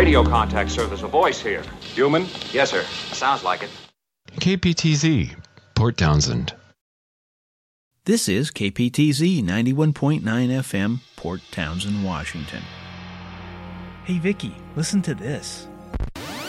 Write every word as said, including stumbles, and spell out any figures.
Radio contact, sir. There's a voice here. Human? Yes, sir. Sounds like it. K P T Z, Port Townsend. This is K P T Z ninety-one point nine F M, Port Townsend, Washington. Hey, Vicky, listen to this.